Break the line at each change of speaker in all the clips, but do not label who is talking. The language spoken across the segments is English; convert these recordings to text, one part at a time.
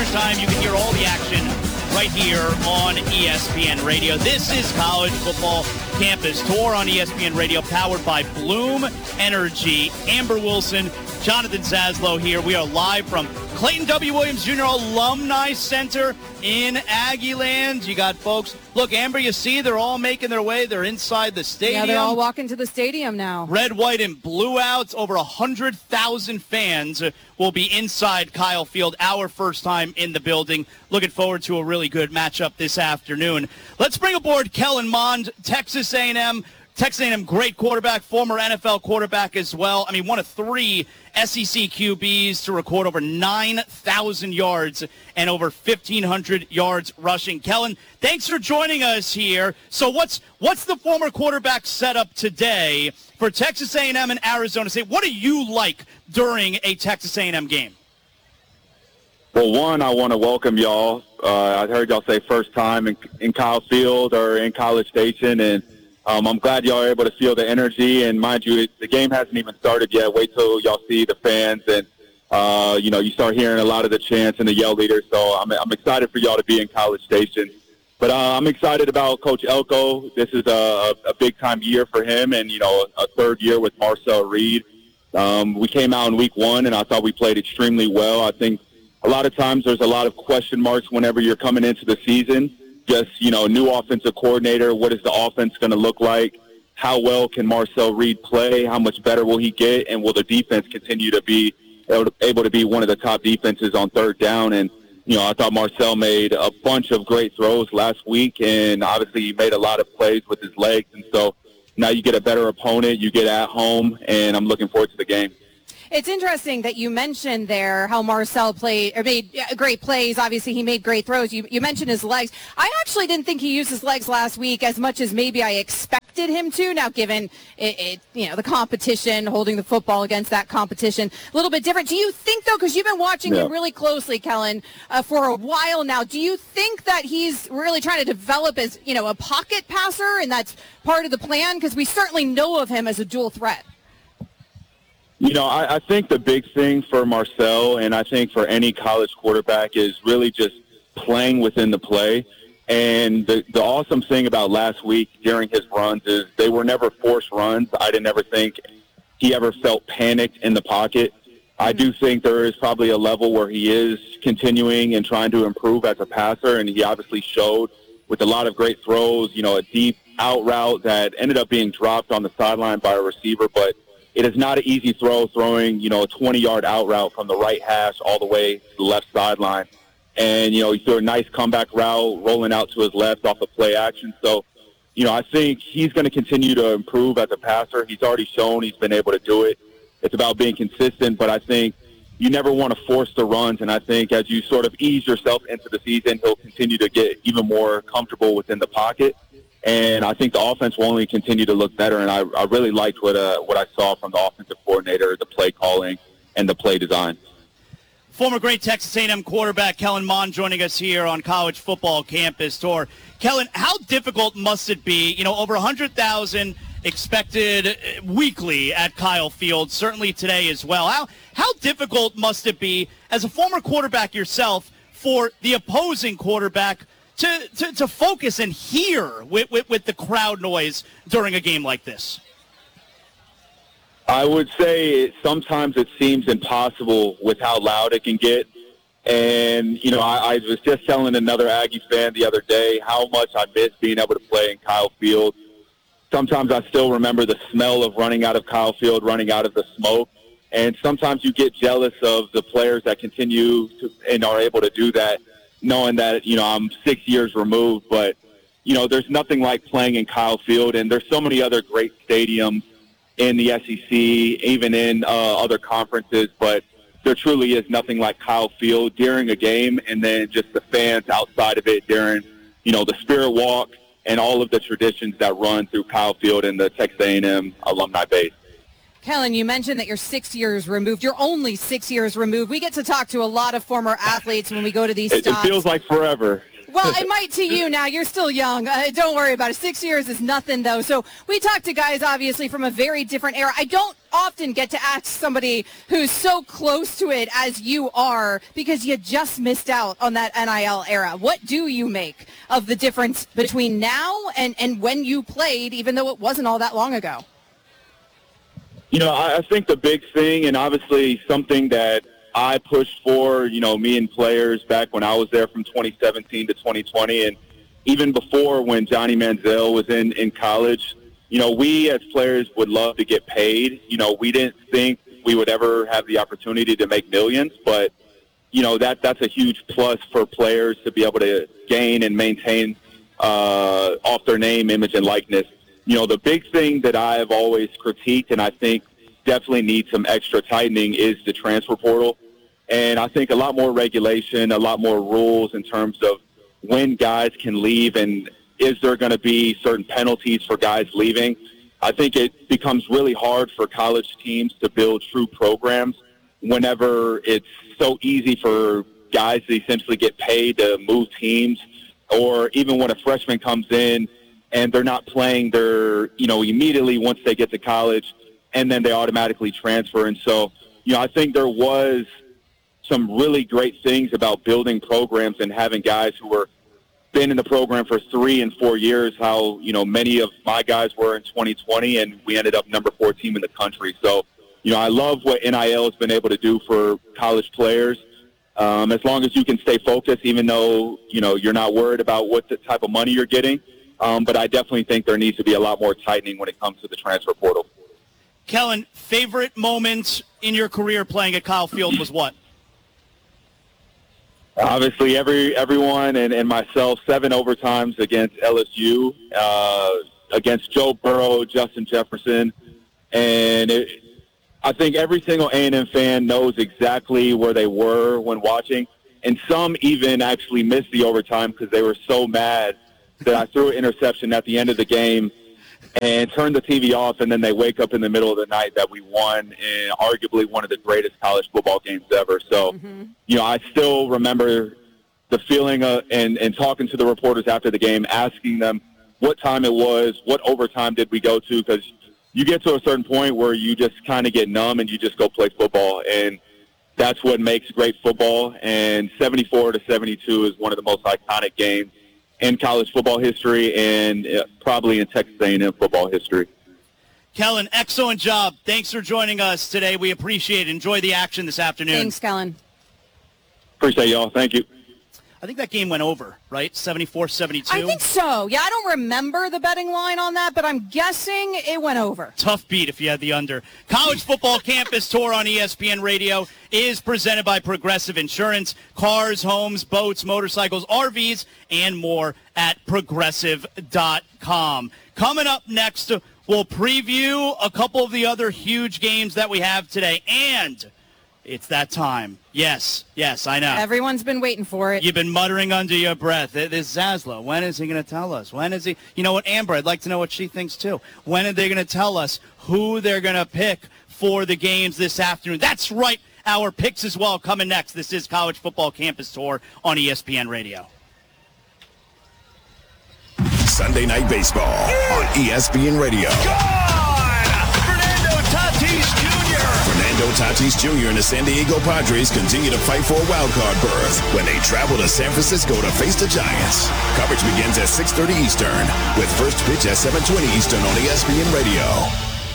time. You can hear all the action right here on ESPN Radio. This is College Football Campus Tour on ESPN Radio, powered by Bloom Energy. Amber Wilson, Jonathan Zaslow here. We are live from Clayton W. Williams Jr. Alumni Center in Aggieland. You got folks. Look, Amber, you see they're all making their way. They're inside the stadium.
Yeah, they're all walking to the stadium now.
Red, white, and blue outs. Over 100,000 fans will be inside Kyle Field. Our first time in the building. Looking forward to a really good matchup this afternoon. Let's bring aboard Kellen Mond, Texas A&M. Texas A&M, great quarterback, former NFL quarterback as well. I mean, one of 3 SEC QBs to record over 9,000 yards and over 1,500 yards rushing. Kellen, thanks for joining us here. So what's the former quarterback setup today for Texas A&M and Arizona State? What do you like during a Texas A&M game?
Well, one, I want to welcome y'all. I heard y'all say first time in Kyle Field or in College Station, and I'm glad y'all are able to feel the energy. And mind you, the game hasn't even started yet. Wait till y'all see the fans, and you start hearing a lot of the chants and the yell leaders. So I'm excited for y'all to be in College Station. But I'm excited about Coach Elko. This is a big-time year for him, and, a third year with Marcel Reed. We came out in week 1, and I thought we played extremely well. I think a lot of times there's a lot of question marks whenever you're coming into the season. Just, new offensive coordinator, what is the offense going to look like? How well can Marcel Reed play? How much better will he get? And will the defense continue to be able to be one of the top defenses on third down? And, I thought Marcel made a bunch of great throws last week, and obviously he made a lot of plays with his legs. And so now you get a better opponent, you get at home, and I'm looking forward to the game.
It's interesting that you mentioned there how Marcel made great plays. Obviously, he made great throws. You mentioned his legs. I actually didn't think he used his legs last week as much as maybe I expected him to. Now, given the competition, holding the football against that competition, a little bit different. Do you think, though, because you've been watching him really closely, Kellen, for a while now, do you think that he's really trying to develop as, a pocket passer, and that's part of the plan? Because we certainly know of him as a dual threat.
I think the big thing for Marcel, and I think for any college quarterback, is really just playing within the play. And the awesome thing about last week during his runs is they were never forced runs. I didn't ever think he ever felt panicked in the pocket. I do think there is probably a level where he is continuing and trying to improve as a passer, and he obviously showed with a lot of great throws, a deep out route that ended up being dropped on the sideline by a receiver, but it is not an easy throwing, a 20-yard out route from the right hash all the way to the left sideline. And, he threw a nice comeback route rolling out to his left off of play action. So, I think he's going to continue to improve as a passer. He's already shown he's been able to do it. It's about being consistent, but I think you never want to force the runs. And I think as you sort of ease yourself into the season, he'll continue to get even more comfortable within the pocket. And I think the offense will only continue to look better. And I really liked what I saw from the offensive coordinator, the play calling, and the play design.
Former great Texas A&M quarterback Kellen Mond joining us here on College Football Campus Tour. Kellen, how difficult must it be? Over 100,000 expected weekly at Kyle Field, certainly today as well. How difficult must it be as a former quarterback yourself for the opposing quarterback to focus and hear with the crowd noise during a game like this?
I would say sometimes it seems impossible with how loud it can get. And, I was just telling another Aggie fan the other day how much I miss being able to play in Kyle Field. Sometimes I still remember the smell of running out of Kyle Field, running out of the smoke. And sometimes you get jealous of the players that continue to and are able to do that, knowing that, I'm 6 years removed, but, there's nothing like playing in Kyle Field, and there's so many other great stadiums in the SEC, even in other conferences, but there truly is nothing like Kyle Field during a game, and then just the fans outside of it during, the Spirit Walk and all of the traditions that run through Kyle Field and the Texas A&M alumni base.
Kellen, you mentioned that you're 6 years removed. You're only 6 years removed. We get to talk to a lot of former athletes when we go to these stops.
It feels like forever.
Well, I might to you now. You're still young. Don't worry about it. 6 years is nothing, though. So we talk to guys, obviously, from a very different era. I don't often get to ask somebody who's so close to it as you are because you just missed out on that NIL era. What do you make of the difference between now and when you played, even though it wasn't all that long ago?
I think the big thing, and obviously something that I pushed for, me and players back when I was there from 2017 to 2020, and even before when Johnny Manziel was in college, we as players would love to get paid. We didn't think we would ever have the opportunity to make millions, but, that's a huge plus for players to be able to gain and maintain off their name, image, and likeness. The big thing that I've always critiqued and I think definitely needs some extra tightening is the transfer portal. And I think a lot more regulation, a lot more rules in terms of when guys can leave and is there going to be certain penalties for guys leaving. I think it becomes really hard for college teams to build true programs whenever it's so easy for guys to essentially get paid to move teams, or even when a freshman comes in and they're not playing immediately once they get to college, and then they automatically transfer. And so, I think there was some really great things about building programs and having guys who were been in the program for 3 and 4 years, how, many of my guys were in 2020, and we ended up number 4 team in the country. So, I love what NIL has been able to do for college players. As long as you can stay focused, even though, you're not worried about what the type of money you're getting. But I definitely think there needs to be a lot more tightening when it comes to the transfer portal.
Kellen, favorite moment in your career playing at Kyle Field was what?
Obviously, everyone and myself, 7 overtimes against LSU, against Joe Burrow, Justin Jefferson. And I think every single A&M fan knows exactly where they were when watching. And some even actually missed the overtime because they were so mad that I threw an interception at the end of the game and turned the TV off, and then they wake up in the middle of the night that we won in arguably one of the greatest college football games ever. So, I still remember the feeling and talking to the reporters after the game, asking them what time it was, what overtime did we go to, because you get to a certain point where you just kind of get numb and you just go play football, and that's what makes great football. And 74-72 is one of the most iconic games in college football history and probably in Texas A&M football history.
Kellen, excellent job. Thanks for joining us today. We appreciate it. Enjoy the action this afternoon.
Thanks, Kellen.
Appreciate y'all. Thank you.
I think that game went over, right? 74-72?
I think so. Yeah, I don't remember the betting line on that, but I'm guessing it went over.
Tough beat if you had the under. College Football Campus Tour on ESPN Radio is presented by Progressive Insurance. Cars, homes, boats, motorcycles, RVs, and more at Progressive.com. Coming up next, we'll preview a couple of the other huge games that we have today. And it's that time. Yes, I know.
Everyone's been waiting for it.
You've been muttering under your breath. This Zaslow, when is he going to tell us? When is he? You know what, Amber, I'd like to know what she thinks too. When are they going to tell us who they're going to pick for the games this afternoon? That's right. Our picks as well coming next. This is College Football Campus Tour on ESPN Radio.
Sunday Night Baseball on ESPN Radio. Fernando Tatis Jr. and the San Diego Padres continue to fight for a wild-card berth when they travel to San Francisco to face the Giants. Coverage begins at 6:30 Eastern with first pitch at 7:20 Eastern on ESPN Radio.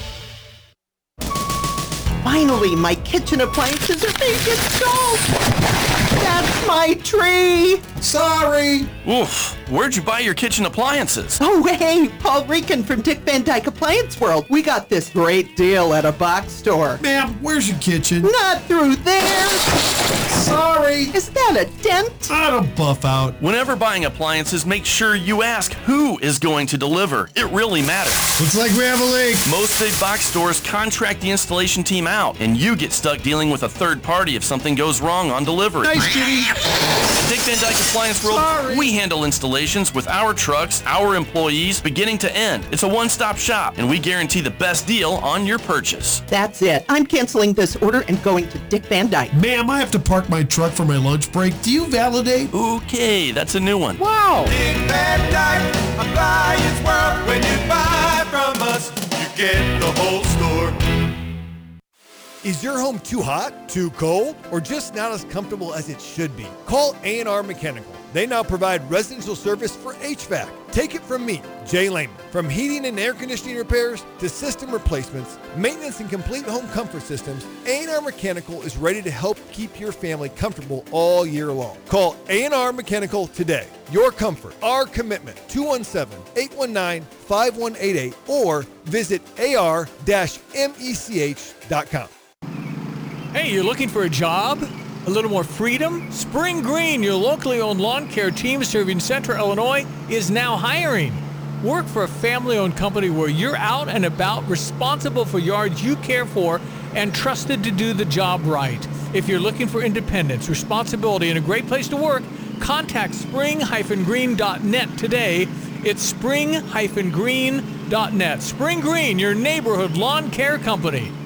Finally, my kitchen appliances are being installed. That's my tree.
Sorry. Oof. Where'd you buy your kitchen appliances?
Oh, hey, Paul Rican from Dick Van Dyke Appliance World. We got this great deal at a box store.
Ma'am, where's your kitchen?
Not through there.
Sorry.
Is that a dent?
I don't buff out.
Whenever buying appliances, make sure you ask who is going to deliver. It really matters.
Looks like we have a leak.
Most big box stores contract the installation team out, and you get stuck dealing with a third party if something goes wrong on delivery.
Nice, Kitty.
Dick Van Dyke Appliance World,
Sorry.
we handle installations with our trucks, our employees, beginning to end. It's a one-stop shop, and we guarantee the best deal on your purchase.
That's it. I'm canceling this order and going to Dick Van Dyke.
Ma'am, I have to park my truck for my lunch break. Do you validate?
Okay, that's a new one.
Wow.
Dick Van Dyke Appliance World. When you buy from us, you get the whole store.
Is your home too hot, too cold, or just not as comfortable as it should be? Call A&R Mechanical. They now provide residential service for HVAC. Take it from me, Jay Lehman. From heating and air conditioning repairs to system replacements, maintenance and complete home comfort systems, A&R Mechanical is ready to help keep your family comfortable all year long. Call A&R Mechanical today. Your comfort, our commitment. 217-819-5188 or visit ar-mech.com.
Hey, you're looking for a job? A little more freedom? Spring Green, your locally owned lawn care team serving Central Illinois, is now hiring. Work for a family-owned company where you're out and about, responsible for yards you care for, and trusted to do the job right. If you're looking for independence, responsibility, and a great place to work, contact spring-green.net today. It's spring-green.net. Spring Green, your neighborhood lawn care company.